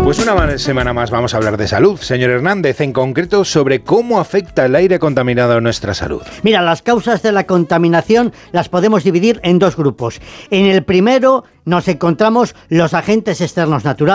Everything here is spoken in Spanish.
Pues una semana más vamos a hablar de salud, señor Hernández, en concreto sobre cómo afecta el aire contaminado a nuestra salud. Mira, las causas de la contaminación las podemos dividir en dos grupos. En el primero nos encontramos los agentes externos naturales,